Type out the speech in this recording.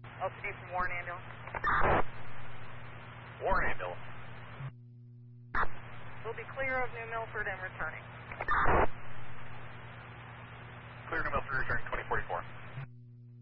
LCD from Warren Ambulance. Warren Ambulance. We'll be clear of New Milford and returning.